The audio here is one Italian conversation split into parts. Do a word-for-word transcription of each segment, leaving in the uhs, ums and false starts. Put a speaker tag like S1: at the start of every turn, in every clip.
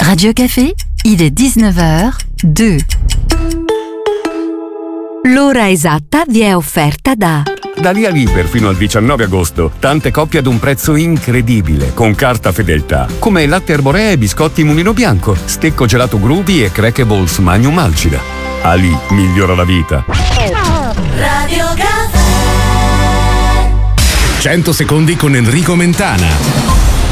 S1: Radio Café, il est dix-neuf heures deux.
S2: L'ora esatta vi è offerta da
S3: Da lì a lì per fino al diciannove agosto, tante coppie ad un prezzo incredibile, con carta fedeltà, come latte Arborea e biscotti Mulino Bianco, stecco gelato Grubi e Crackables Magnum Alcida. Ali migliora la vita.
S4: Radio Café.
S5: cento secondi con Enrico Mentana.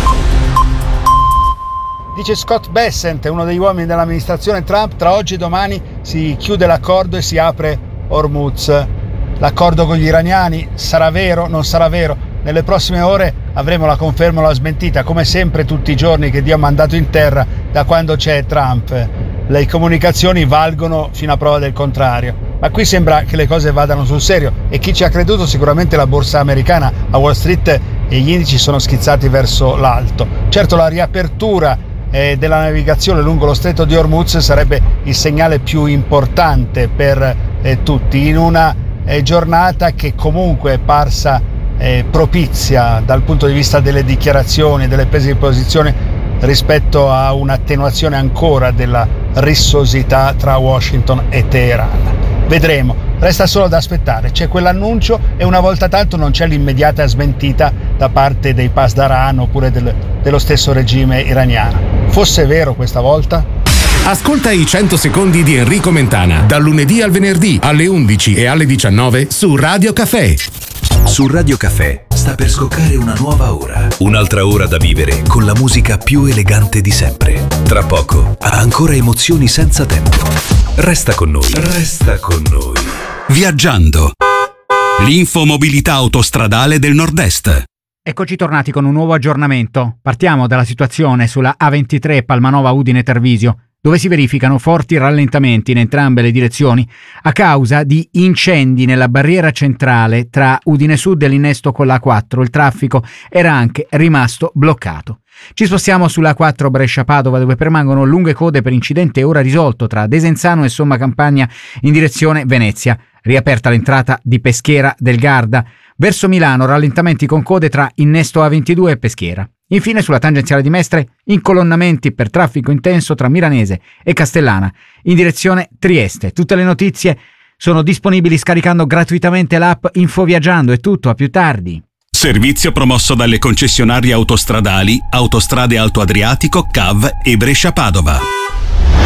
S6: Dice Scott Bessent, uno degli uomini dell'amministrazione Trump, tra oggi e domani si chiude l'accordo e si apre Hormuz. L'accordo con gli iraniani sarà vero, non sarà vero? Nelle prossime ore avremo la conferma o la smentita, come sempre tutti i giorni che Dio ha mandato in terra da quando c'è Trump. Le comunicazioni valgono fino a prova del contrario. Ma qui sembra che le cose vadano sul serio e chi ci ha creduto sicuramente la borsa americana, a Wall Street e gli indici sono schizzati verso l'alto. Certo, la riapertura eh, della navigazione lungo lo stretto di Hormuz sarebbe il segnale più importante per eh, tutti in una eh, giornata che comunque è parsa eh, propizia dal punto di vista delle dichiarazioni, delle prese di posizione rispetto a un'attenuazione ancora della rissosità tra Washington e Teheran. Vedremo, resta solo da aspettare, c'è quell'annuncio e una volta tanto non c'è l'immediata smentita da parte dei Pasdaran oppure del, dello stesso regime iraniano. Fosse vero questa volta?
S5: Ascolta i cento secondi di Enrico Mentana, dal lunedì al venerdì alle undici e alle diciannove su Radio Café.
S7: Su Radio Café sta per scoccare una nuova ora. Un'altra ora da vivere con la musica più elegante di sempre. Tra poco, ancora emozioni senza tempo. Resta con noi. Resta con noi. Viaggiando. L'infomobilità autostradale del Nord-Est.
S8: Eccoci tornati con un nuovo aggiornamento. Partiamo dalla situazione sulla A ventitré Palmanova Udine Treviso, dove si verificano forti rallentamenti in entrambe le direzioni a causa di incendi nella barriera centrale tra Udine Sud e l'innesto con l'A quattro. Il traffico era anche rimasto bloccato. Ci spostiamo sulla A quattro Brescia-Padova, dove permangono lunghe code per incidente ora risolto tra Desenzano e Somma Campagna in direzione Venezia. Riaperta l'entrata di Peschiera del Garda. Verso Milano rallentamenti con code tra innesto A ventidue e Peschiera. Infine sulla tangenziale di Mestre incolonnamenti per traffico intenso tra Milanese e Castellana in direzione Trieste. Tutte le notizie sono disponibili scaricando gratuitamente l'app Infoviaggiando. È tutto, a più tardi.
S7: Servizio promosso dalle concessionarie autostradali Autostrade Alto Adriatico, C A V e Brescia-Padova.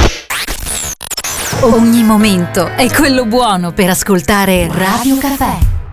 S2: Ogni momento è quello buono per ascoltare Radio Café.